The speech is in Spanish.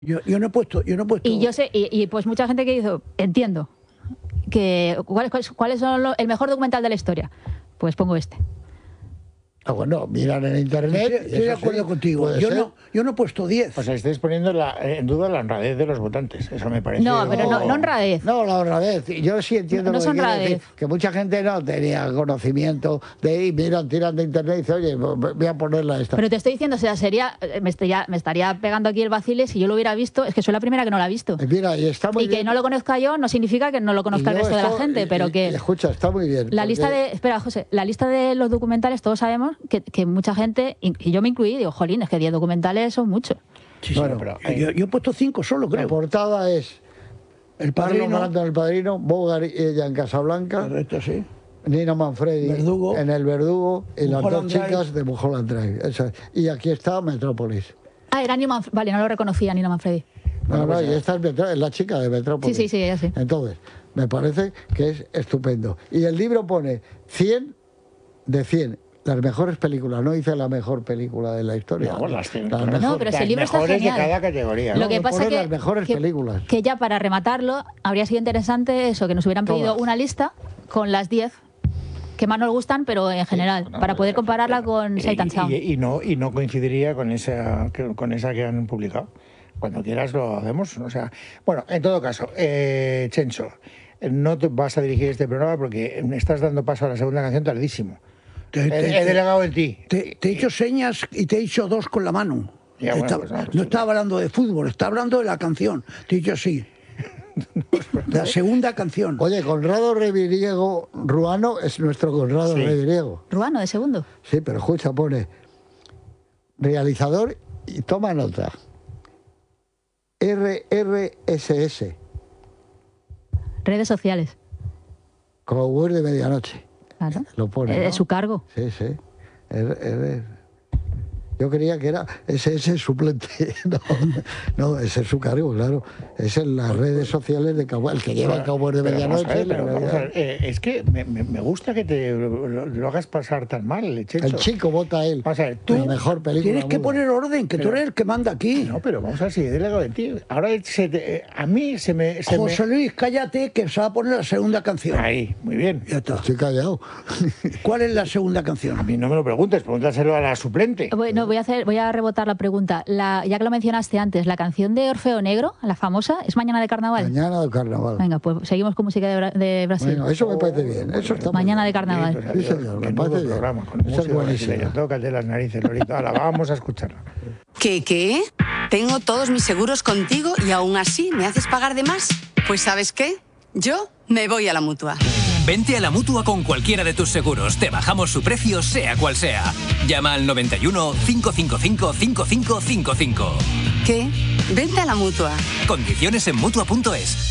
Yo no he puesto... Y yo sé, y pues mucha gente que dice, entiendo, que ¿cuáles son el mejor documental de la historia? Pues pongo este. Ah, bueno, miran en internet. Estoy de acuerdo contigo. Yo no he puesto 10. Pues estáis poniendo en duda la honradez de los votantes. Eso me parece. No, pero no honradez. No, la honradez. Yo sí entiendo que mucha gente no tenía conocimiento de ir, miran, tiran de internet y dicen, oye, voy a ponerla esta. Pero te estoy diciendo, o sea, me estaría pegando aquí el vacile si yo lo hubiera visto. Es que soy la primera que no la ha visto. Mira, y está muy bien. Que no lo conozca yo no significa que no lo conozca el resto de la gente, pero que... Escucha, está muy bien. Espera, José, la lista de los documentales, todos sabemos que mucha gente, y yo me incluí, digo, jolín, es que 10 documentales son muchos. Sí, bueno, pero yo he puesto 5 solo, creo. La portada es El Padrino, El Padrino, Bogart y ella en Casablanca. Correcto, sí. Nina Manfredi en El Verdugo y las dos chicas de Mulholland Drive. Y aquí está Metrópolis. Ah, era Nina Manfredi. Vale, no lo reconocía, Nina Manfredi. No, y esta es la chica de Metrópolis. Sí, ella sí. Entonces, me parece que es estupendo. Y el libro pone 100 de 100. Las mejores películas, no dice la mejor película de la historia. No, pero si el libro está genial. De cada categoría. Lo que pasa es las mejores películas. Que ya para rematarlo, habría sido interesante eso, que nos hubieran pedido una lista con las 10 que más nos gustan, pero en general, para poder compararla con Sight and Sound. Y no coincidiría con esa que han publicado. Cuando quieras lo hacemos. O sea, bueno, en todo caso, Chencho, no te vas a dirigir este programa porque estás dando paso a la segunda canción tardísimo. He delegado en ti. Te he hecho señas y te he hecho 2 con la mano. Ya, bueno, no estaba hablando de fútbol, estaba hablando de la canción. Te he dicho sí. La segunda canción. Oye, Conrado Reviriego Ruano es nuestro Conrado Reviriego. ¿Ruano de segundo? Sí, pero escucha, pone realizador y toma nota. RRSS. Redes sociales. Como Word de medianoche. Claro. Lo pone, ¿no? Su cargo. Sí. Yo creía que era ese suplente. No, ese es su cargo, claro. Es en las redes sociales de Cabo, el que lleva el Cabo de medianoche. Es que me gusta que te lo hagas pasar tan mal, Chencho. El chico vota a él. Vamos a ver, tú la mejor película. Tienes que poner orden, que tú eres el que manda aquí. No, pero vamos a ver si he delegado de ti. Ahora a mí se me... José Luis, cállate, que se va a poner la segunda canción. Ahí, muy bien. Ya está. Estoy callado. ¿Cuál es la segunda canción? A mí no me lo preguntes, pregúntaselo a la suplente. Bueno, voy a rebotar la pregunta. Ya que lo mencionaste antes, la canción de Orfeo Negro, la famosa, ¿es Mañana de Carnaval? Mañana de Carnaval. Venga, pues seguimos con música de Brasil. Bueno, eso me parece bien. Eso está Mañana de Carnaval. Sí, señor, me parece bien. Programa, con eso es buenísimo. Tócate las narices, Lolita. Ahora, vamos a escucharla. ¿Qué? Tengo todos mis seguros contigo y aún así me haces pagar de más. Pues ¿sabes qué? Yo me voy a la Mutua. Vente a la Mutua con cualquiera de tus seguros. Te bajamos su precio, sea cual sea. Llama al 91 555 5555. ¿Qué? Vente a la Mutua. Condiciones en Mutua.es.